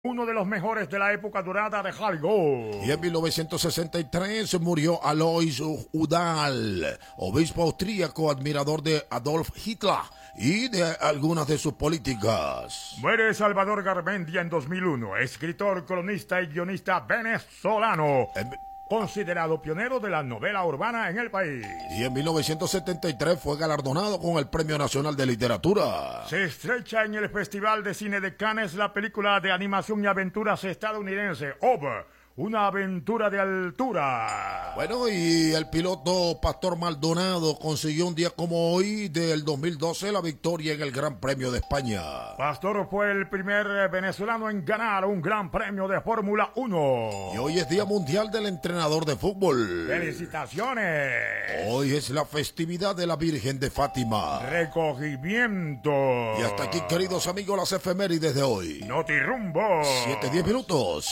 uno de los mejores de la época dorada de Hollywood. Y en 1963 murió Alois Udall, obispo austríaco, admirador de Adolf Hitler y de algunas de sus políticas. Muere Salvador Garmendia en 2001, escritor, columnista y guionista venezolano, considerado pionero de la novela urbana en el país. Y en 1973 fue galardonado con el Premio Nacional de Literatura. Se estrecha en el Festival de Cine de Cannes la película de animación y aventuras estadounidense Over, una aventura de altura. Bueno, y el piloto Pastor Maldonado consiguió un día como hoy del 2012 la victoria en el Gran Premio de España. Pastor fue el primer venezolano en ganar un Gran Premio de Fórmula 1. Y hoy es Día Mundial del Entrenador de Fútbol. ¡Felicitaciones! Hoy es la festividad de la Virgen de Fátima. ¡Recogimiento! Y hasta aquí, queridos amigos, las efemérides de hoy. ¡Notirrumbo! 7:10 minutos.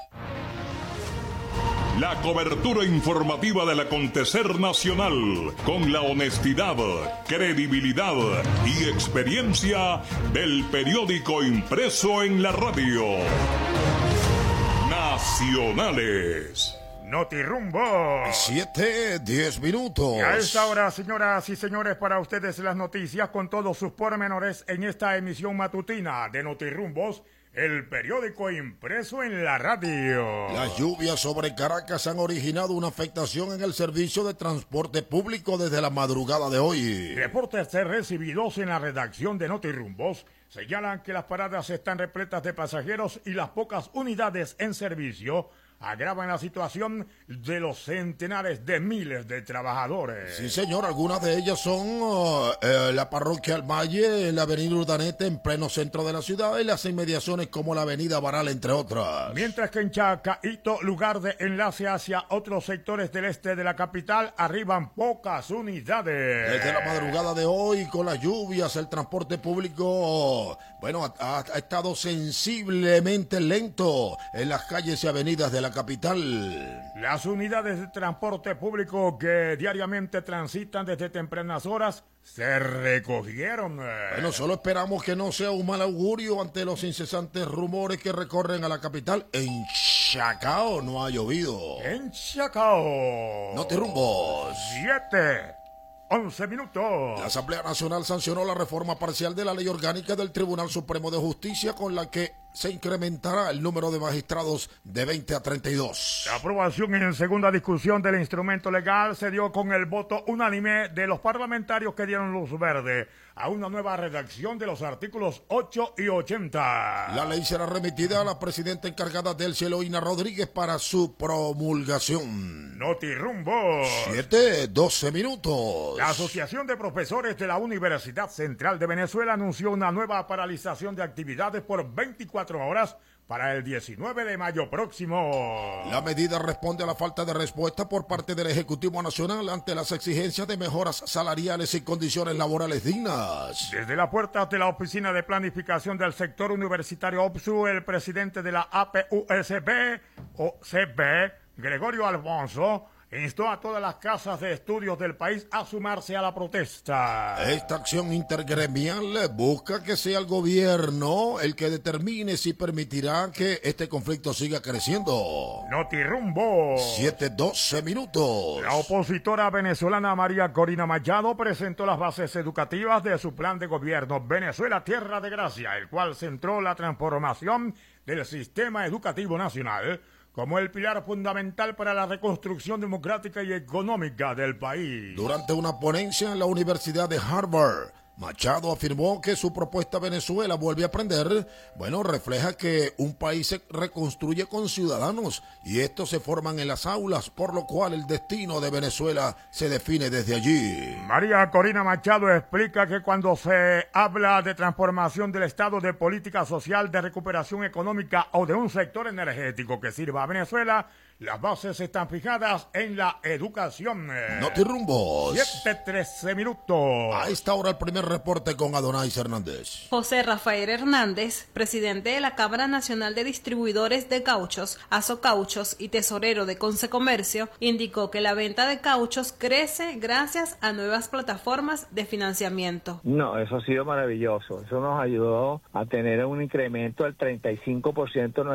La cobertura informativa del acontecer nacional, con la honestidad, credibilidad y experiencia del periódico impreso en la radio. Nacionales. ¡Notirrumbo! 7:10 minutos. Y a esta hora, señoras y señores, para ustedes las noticias con todos sus pormenores en esta emisión matutina de Notirrumbos, el periódico impreso en la radio. Las lluvias sobre Caracas han originado una afectación en el servicio de transporte público desde la madrugada de hoy. Reportes recibidos en la redacción de Notirrumbos señalan que las paradas están repletas de pasajeros y las pocas unidades en servicio agravan la situación de los centenares de miles de trabajadores. Sí, señor, algunas de ellas son la parroquia Almaye, la avenida Urdaneta en pleno centro de la ciudad y las inmediaciones como la avenida Baral, entre otras. Mientras que en Chacaito, lugar de enlace hacia otros sectores del este de la capital, arriban pocas unidades. Desde la madrugada de hoy, con las lluvias, el transporte público, bueno, ha estado sensiblemente lento en las calles y avenidas de la capital. Las unidades de transporte público que diariamente transitan desde tempranas horas se recogieron. Bueno, solo esperamos que no sea un mal augurio ante los incesantes rumores que recorren a la capital. En Chacao no ha llovido. En Chacao. Notirrumbos. 7:11 minutos. La Asamblea Nacional sancionó la reforma parcial de la Ley Orgánica del Tribunal Supremo de Justicia, con la que se incrementará el número de magistrados de 20 a 32. La aprobación en segunda discusión del instrumento legal se dio con el voto unánime de los parlamentarios que dieron luz verde a una nueva redacción de los artículos 8 y 80. La ley será remitida a la presidenta encargada del Eloína Rodríguez para su promulgación. Notirrumbo. 7:12 minutos. La Asociación de Profesores de la Universidad Central de Venezuela anunció una nueva paralización de actividades por 24 horas para el 19 de mayo próximo. La medida responde a la falta de respuesta por parte del Ejecutivo Nacional ante las exigencias de mejoras salariales y condiciones laborales dignas. Desde las puertas de la Oficina de Planificación del Sector Universitario OPSU, el presidente de la APUSB, Gregorio Alfonso, instó a todas las casas de estudios del país a sumarse a la protesta. Esta acción intergremial busca que sea el gobierno el que determine si permitirá que este conflicto siga creciendo. Notirrumbo. 7:12 minutos. La opositora venezolana María Corina Machado presentó las bases educativas de su plan de gobierno Venezuela Tierra de Gracia, el cual centró la transformación del sistema educativo nacional como el pilar fundamental para la reconstrucción democrática y económica del país. Durante una ponencia en la Universidad de Harvard, Machado afirmó que su propuesta Venezuela vuelve a aprender, bueno, refleja que un país se reconstruye con ciudadanos y estos se forman en las aulas, por lo cual el destino de Venezuela se define desde allí. María Corina Machado explica que cuando se habla de transformación del Estado, de política social, de recuperación económica o de un sector energético que sirva a Venezuela, Las bases están fijadas en la educación. Notirumbos. 7:13 minutos. A esta hora el primer reporte con Adonais Hernández. José Rafael Hernández, presidente de la Cámara Nacional de Distribuidores de Cauchos, Asocauchos y tesorero de Consecomercio, indicó que la venta de cauchos crece gracias a nuevas plataformas de financiamiento. No, eso ha sido maravilloso. Eso nos ayudó a tener un incremento del 35%